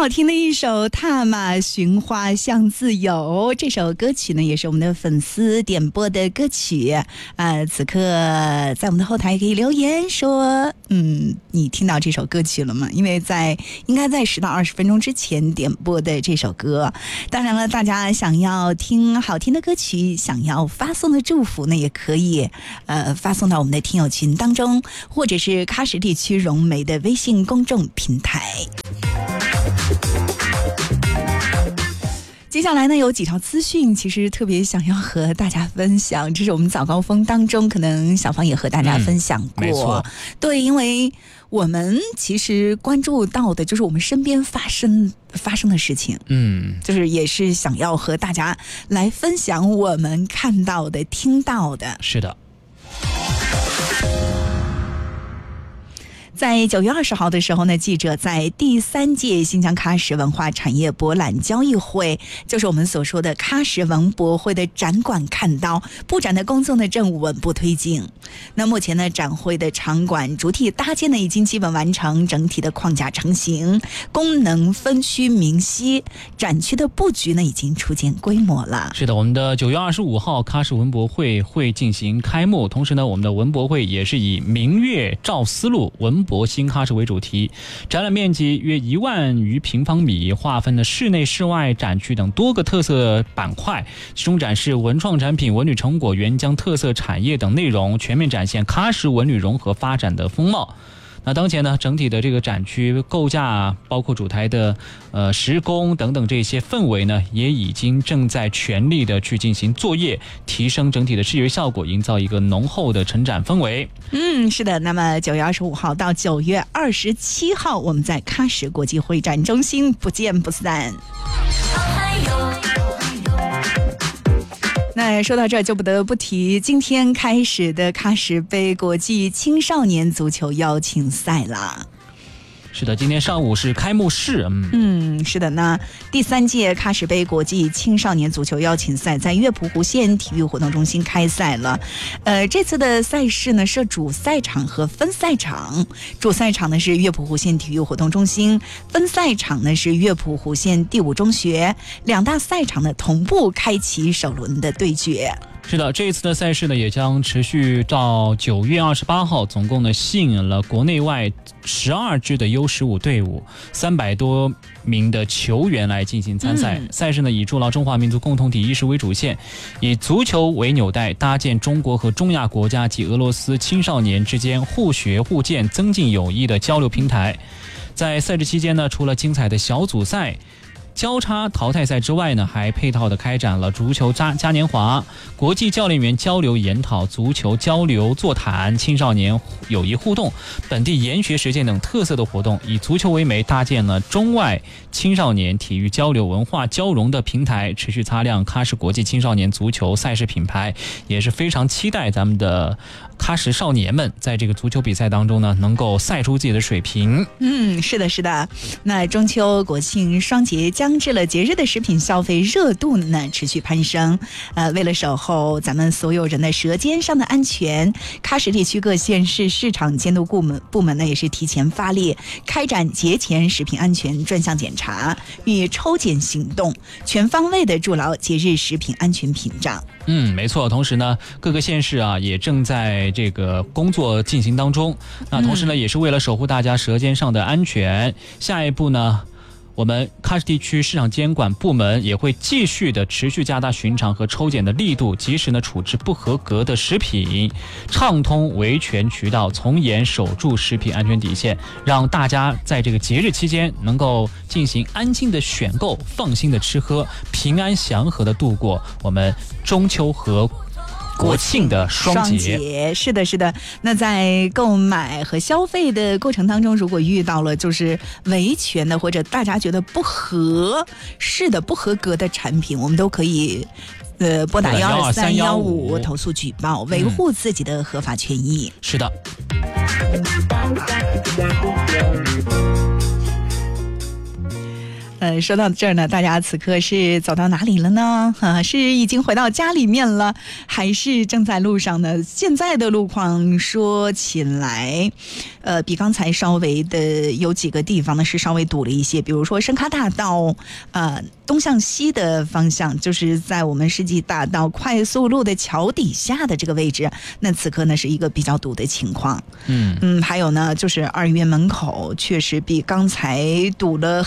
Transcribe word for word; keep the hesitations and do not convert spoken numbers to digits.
好听的一首《踏马寻花向自由》，这首歌曲呢也是我们的粉丝点播的歌曲。呃，此刻在我们的后台可以留言说，嗯，你听到这首歌曲了吗？因为在应该在十到二十分钟之前点播的这首歌。当然了，大家想要听好听的歌曲，想要发送的祝福呢，也可以呃发送到我们的听友群当中，或者是喀什地区融媒的微信公众平台。接下来呢，有几条资讯，其实特别想要和大家分享。这是我们早高峰当中，可能小芳也和大家分享过。嗯、 没错， 对，因为我们其实关注到的就是我们身边发生发生的事情， 嗯， 就是也是想要和大家来分享我们看到的、听到的。 是的。 在九月二十号的时候呢，记者在第三届新疆喀什文化产业博览交易会，就是我们所说的喀什文博会的展馆看到，布展的工作呢正稳步推进。那目前呢，展会的场馆主体搭建呢已经基本完成，整体的框架成型，功能分区明晰，展区的布局呢已经初见规模了。 是的，我们的九月二十五号喀什文博会会进行开幕，同时呢，我们的文博会也是以明月照丝路文博新喀什为主题，展览面积约一万余平方米，划分了室内、室外展区等多个特色板块，其中展示文创产品、文旅成果、援疆特色产业等内容，全面展现喀什文旅融合发展的风貌。那当前呢，整体的这个展区构架，包括主台的呃施工等等这些氛围呢，也已经正在全力的去进行作业，提升整体的视觉效果，营造一个浓厚的陈展氛围。 嗯，是的。那么九月二十五号到九月二十七号，我们在喀什国际会展中心不见不散。那说到这儿就不得不提今天开始的喀什杯国际青少年足球邀请赛啦。 是的，今天上午是开幕式。嗯, 嗯是的，那第三届喀什杯国际青少年足球邀请赛在月浦湖县体育活动中心开赛了。呃，这次的赛事呢设主赛场和分赛场，主赛场呢是月浦湖县体育活动中心，分赛场呢是月浦湖县第五中学，两大赛场呢同步开启首轮的对决。 是的，这一次的赛事呢也将持续到九月二十八号，总共呢吸引了国内外十二支的 U 十五 队伍，三百多名的球员来进行参赛。嗯、赛事呢以筑牢中华民族共同体意识为主线，以足球为纽带，搭建中国和中亚国家及俄罗斯青少年之间互学互鉴、增进友谊的交流平台。在赛事期间呢，除了精彩的小组赛、交叉淘汰赛之外呢，还配套的开展了足球嘉嘉年华、国际教练员交流研讨、足球交流座谈、青少年友谊互动、本地研学实践等特色的活动，以足球为媒，搭建了中外青少年体育交流、文化交融的平台，持续擦亮喀什国际青少年足球赛事品牌。也是非常期待咱们的喀什少年们在这个足球比赛当中呢，能够赛出自己的水平。 嗯，是的，是的。那中秋、国庆双节将至了，节日的食品消费热度呢持续攀升。呃，为了守候咱们所有人的舌尖上的安全，喀什地区各县市市场监督部门部门呢也是提前发力，开展节前食品安全专项检查与抽检行动，全方位的筑牢节日食品安全屏障。 嗯，没错。同时呢，各个县市啊也正在这个工作进行当中。那同时呢，也是为了守护大家舌尖上的安全，下一步呢，我们喀什地区市场监管部门也会继续的持续加大巡查和抽检的力度，及时呢处置不合格的食品，畅通维权渠道，从严守住食品安全底线，让大家在这个节日期间能够进行安静的选购，放心的吃喝，平安祥和的度过我们中秋和国庆的双节。 双节是的，是的。那在购买和消费的过程当中，如果遇到了就是维权的或者大家觉得不合适的、不合格的产品，我们都可以呃拨打幺二三幺五投诉举报，维护自己的合法权益。 嗯、是的。 呃，说到这儿呢，大家此刻是走到哪里了呢？啊，是已经回到家里面了，还是正在路上呢？现在的路况说起来，呃，比刚才稍微的有几个地方呢是稍微堵了一些，比如说深咖大道，呃，东向西的方向，就是在我们世纪大道快速路的桥底下的这个位置，那此刻呢是一个比较堵的情况。 嗯嗯，还有呢，就是二医院门口确实比刚才堵了